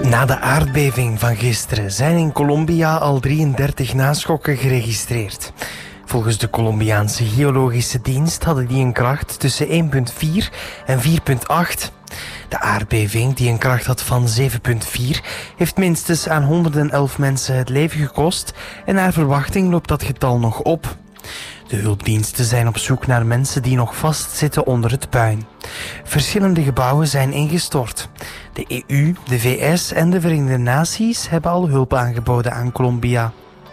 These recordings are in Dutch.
Na de aardbeving van gisteren zijn in Colombia al 33 naschokken geregistreerd. Volgens de Colombiaanse Geologische Dienst hadden die een kracht tussen 1,4 en 4,8. De aardbeving, die een kracht had van 7,4, heeft minstens aan 111 mensen het leven gekost en naar verwachting loopt dat getal nog op. De hulpdiensten zijn op zoek naar mensen die nog vastzitten onder het puin. Verschillende gebouwen zijn ingestort. De EU, de VS en de Verenigde Naties hebben al hulp aangeboden aan Colombia.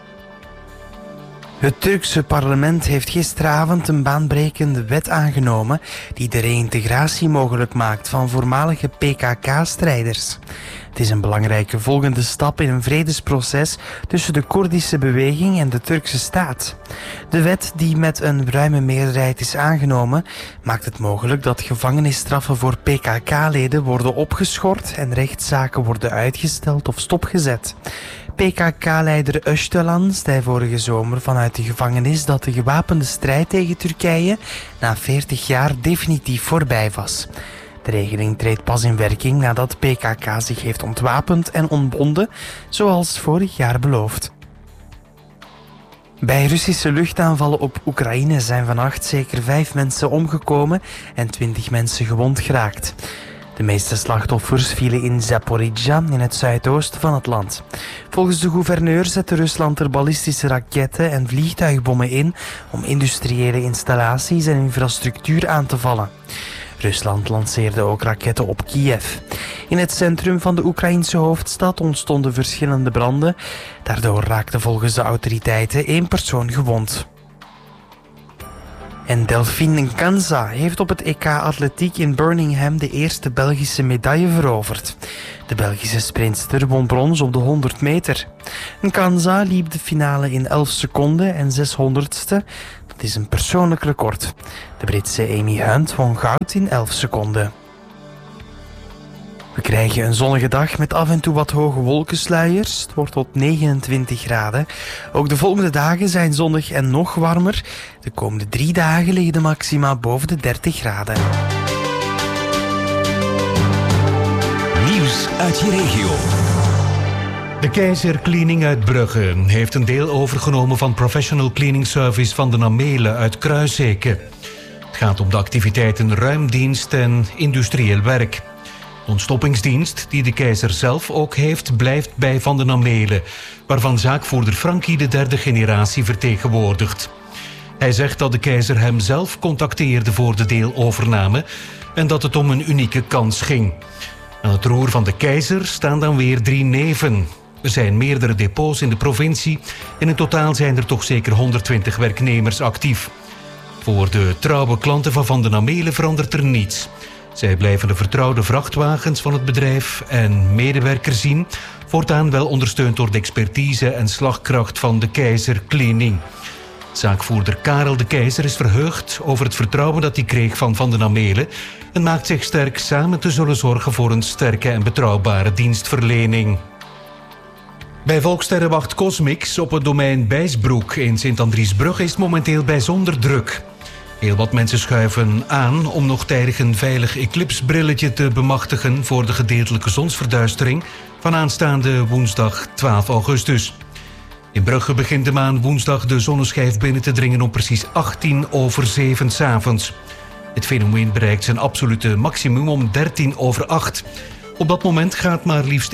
Het Turkse parlement heeft gisteravond een baanbrekende wet aangenomen die de reïntegratie mogelijk maakt van voormalige PKK-strijders. Het is een belangrijke volgende stap in een vredesproces tussen de Koerdische beweging en de Turkse staat. De wet, die met een ruime meerderheid is aangenomen, maakt het mogelijk dat gevangenisstraffen voor PKK-leden worden opgeschort en rechtszaken worden uitgesteld of stopgezet. PKK-leider Öcalan zei vorige zomer vanuit de gevangenis dat de gewapende strijd tegen Turkije na 40 jaar definitief voorbij was. De regeling treedt pas in werking nadat PKK zich heeft ontwapend en ontbonden, zoals vorig jaar beloofd. Bij Russische luchtaanvallen op Oekraïne zijn vannacht zeker 5 mensen omgekomen en 20 mensen gewond geraakt. De meeste slachtoffers vielen in Zaporizhzhia, in het zuidoosten van het land. Volgens de gouverneur zette Rusland er ballistische raketten en vliegtuigbommen in om industriële installaties en infrastructuur aan te vallen. Rusland lanceerde ook raketten op Kiev. In het centrum van de Oekraïnse hoofdstad ontstonden verschillende branden. Daardoor raakte volgens de autoriteiten 1 persoon gewond. En Delphine Nkanza heeft op het EK Atletiek in Birmingham de eerste Belgische medaille veroverd. De Belgische sprintster won brons op de 100 meter. Nkanza liep de finale in 11 seconden en 600ste. Dat is een persoonlijk record. De Britse Amy Hunt won goud in 11 seconden. We krijgen een zonnige dag met af en toe wat hoge wolkensluiers. Het wordt tot 29 graden. Ook de volgende dagen zijn zonnig en nog warmer. De komende 3 dagen liggen de maxima boven de 30 graden. Nieuws uit je regio. De Keizer Cleaning uit Brugge heeft een deel overgenomen van Professional Cleaning Service van de Namelen uit Kruiseke. Het gaat om de activiteiten ruimdienst en industrieel werk. De ontstoppingsdienst, die de Keizer zelf ook heeft, blijft bij Van den Namelen, waarvan zaakvoerder Frankie de 3e generatie vertegenwoordigt. Hij zegt dat de Keizer hem zelf contacteerde voor de deelovername en dat het om een unieke kans ging. Aan het roer van de Keizer staan dan weer 3 neven. Er zijn meerdere depots in de provincie en in totaal zijn er toch zeker 120 werknemers actief. Voor de trouwe klanten van Van den Namelen verandert er niets. Zij blijven de vertrouwde vrachtwagens van het bedrijf en medewerkers zien, voortaan wel ondersteund door de expertise en slagkracht van de Keizer Cleaning. Zaakvoerder Karel de Keizer is verheugd over het vertrouwen dat hij kreeg van Van den Namelen en maakt zich sterk samen te zullen zorgen voor een sterke en betrouwbare dienstverlening. Bij Volkssterrenwacht Cosmix op het domein Bijsbroek in Sint-Andriesbrug is het momenteel bijzonder druk. Heel wat mensen schuiven aan om nog tijdig een veilig eclipsbrilletje te bemachtigen voor de gedeeltelijke zonsverduistering van aanstaande woensdag 12 augustus. In Brugge begint de maan woensdag de zonneschijf binnen te dringen om precies 7:18 's avonds. Het fenomeen bereikt zijn absolute maximum om 7:13. Op dat moment gaat maar liefst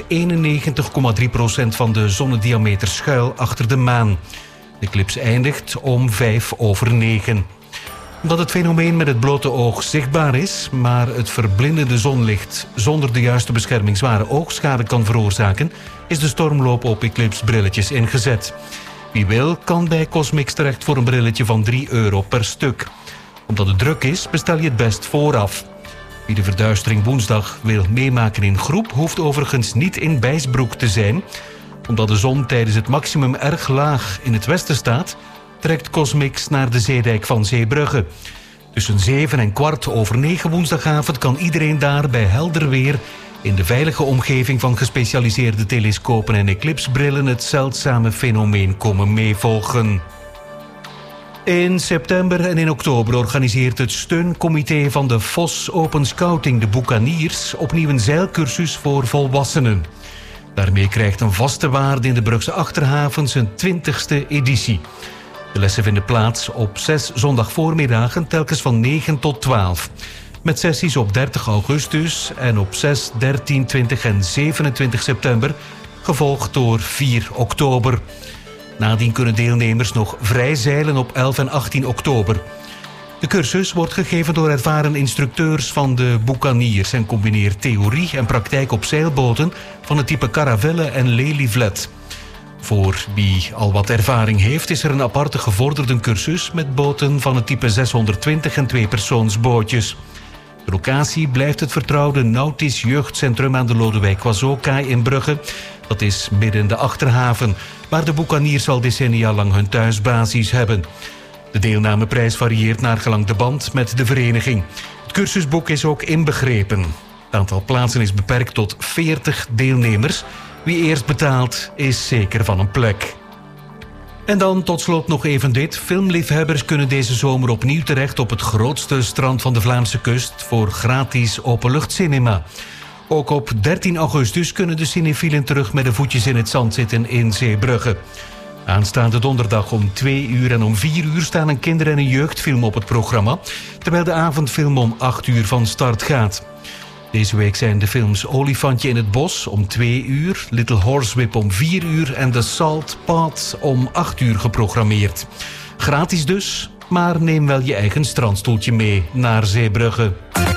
91,3% van de zonnediameter schuil achter de maan. De eclips eindigt om 9:05. Omdat het fenomeen met het blote oog zichtbaar is, maar het verblindende zonlicht zonder de juiste bescherming zware oogschade kan veroorzaken, is de stormloop op eclipsbrilletjes ingezet. Wie wil, kan bij Cosmix terecht voor een brilletje van €3 per stuk. Omdat het druk is, bestel je het best vooraf. Wie de verduistering woensdag wil meemaken in groep, hoeft overigens niet in Bijsbroek te zijn. Omdat de zon tijdens het maximum erg laag in het westen staat, trekt Cosmix naar de zeedijk van Zeebrugge. Tussen 7 en 8:15 woensdagavond kan iedereen daar bij helder weer in de veilige omgeving van gespecialiseerde telescopen en eclipsbrillen het zeldzame fenomeen komen meevolgen. In september en in oktober organiseert het steuncomité van de VOS Open Scouting de Boekaniers opnieuw een zeilcursus voor volwassenen. Daarmee krijgt een vaste waarde in de Brugse Achterhaven zijn 20e editie. De lessen vinden plaats op 6 zondagvoormiddagen, telkens van 9 tot 12. Met sessies op 30 augustus en op 6, 13, 20 en 27 september, gevolgd door 4 oktober. Nadien kunnen deelnemers nog vrij zeilen op 11 en 18 oktober. De cursus wordt gegeven door ervaren instructeurs van de Boucaniers en combineert theorie en praktijk op zeilboten van het type Caravelle en Lelyvlet. Voor wie al wat ervaring heeft, is er een aparte gevorderde cursus met boten van het type 620 en 2-persoonsbootjes. De locatie blijft het vertrouwde Nautisch Jeugdcentrum aan de Lodewijk-Quazot-kaai in Brugge. Dat is midden in de Achterhaven, waar de Boucaniers al decennia lang hun thuisbasis hebben. De deelnameprijs varieert naar gelang de band met de vereniging. Het cursusboek is ook inbegrepen. Het aantal plaatsen is beperkt tot 40 deelnemers. Wie eerst betaalt, is zeker van een plek. En dan tot slot nog even dit. Filmliefhebbers kunnen deze zomer opnieuw terecht op het grootste strand van de Vlaamse kust voor gratis openluchtcinema. Ook op 13 augustus kunnen de cinefielen terug met de voetjes in het zand zitten in Zeebrugge. Aanstaande donderdag om 2 uur en om 4 uur staan een kinder- en een jeugdfilm op het programma, terwijl de avondfilm om 8 uur van start gaat. Deze week zijn de films Olifantje in het Bos om 2 uur, Little Horsewhip om 4 uur en The Salt Path om 8 uur geprogrammeerd. Gratis dus, maar neem wel je eigen strandstoeltje mee naar Zeebrugge.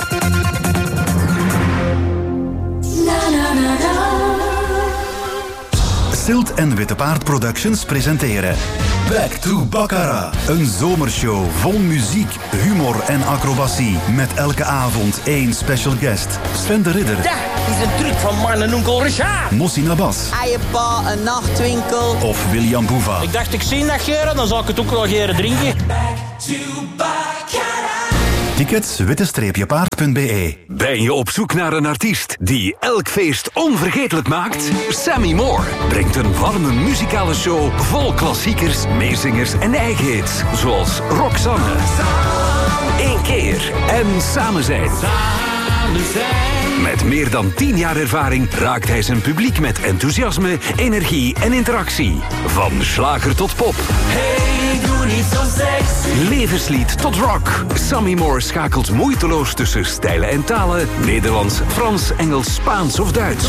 Silt en Witte Paard Productions presenteren Back to Baccarat. Een zomershow vol muziek, humor en acrobatie. Met elke avond 1 special guest. Sven de Ridder. Ja, die is een truc van man en onkel Richard. Mossi Nabas. Eierpa, een nachtwinkel. Of William Boeva. Ik dacht, ik zie dat geren, dan zal ik het ook wel geren drinken. Tickets witte-paard.be. Ben je op zoek naar een artiest die elk feest onvergetelijk maakt? Sammy Moore brengt een warme muzikale show vol klassiekers, meezingers en eigen hits. Zoals Roxanne, Eén keer en Samen zijn. Met meer dan 10 jaar ervaring raakt hij zijn publiek met enthousiasme, energie en interactie. Van slager tot pop. Hey, doe niet zo sexy. Levenslied tot rock. Sammy Moore schakelt moeiteloos tussen stijlen en talen. Nederlands, Frans, Engels, Spaans of Duits.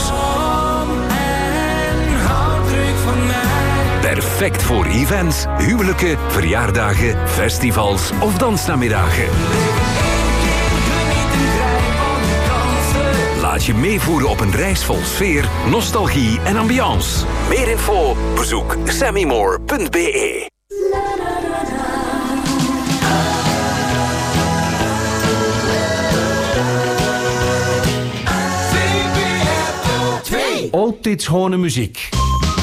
Perfect voor events, huwelijken, verjaardagen, festivals of dansnamiddagen. Laat je meevoeren op een reis vol sfeer, nostalgie en ambiance. Meer info? Bezoek sammymore.be. Altijd schone muziek.